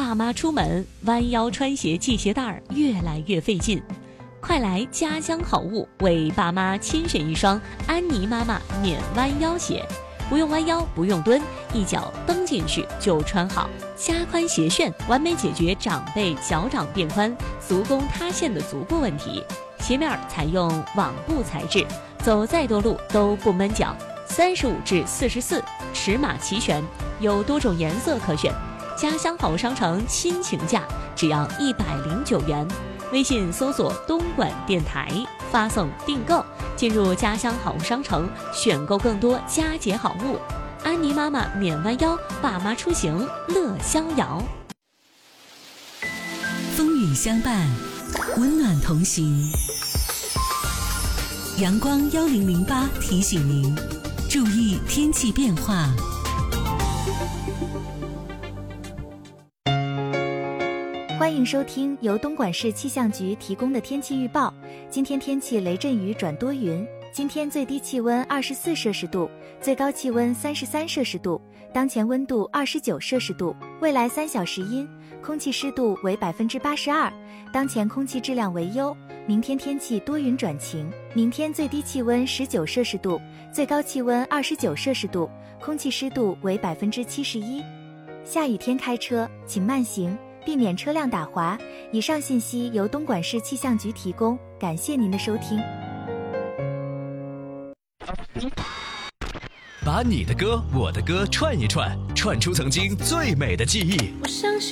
爸妈出门弯腰穿鞋系鞋带儿越来越费劲。快来家乡好物为爸妈亲选一双安妮妈妈免弯腰鞋，不用弯腰，不用蹲，一脚蹬进去就穿好。加宽鞋楦，完美解决长辈脚掌变宽、足弓塌陷的足部问题。鞋面采用网布材质，走再多路都不闷脚。35至44，尺码齐全，有多种颜色可选。家乡好商城亲情价，只要109元。微信搜索东莞电台，发送订购，进入家乡好商城，选购更多佳节好物。安妮妈妈免弯腰，爸妈出行乐逍遥。 风雨相伴，温暖同行。阳光1008提醒您，注意天气变化。 欢迎收听由东莞市气象局提供的天气预报。今天天气雷阵雨转多云，今天最低气温24摄氏度，最高气温33摄氏度，当前温度29摄氏度，未来3小时阴，空气湿度为82%，当前空气质量为优。明天天气多云转晴，明天最低气温19摄氏度，最高气温29摄氏度，空气湿度为71%。下雨天开车请慢行，避免车辆打滑。以上信息由东莞市气象局提供，感谢您的收听。 把你的歌我的歌串一串，串出曾经最美的记忆。 我相信